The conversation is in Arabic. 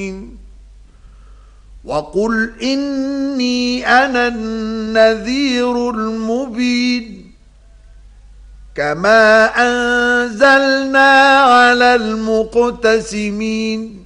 وقل إني أنا النذير المبين كما أنزلنا على المقتسمين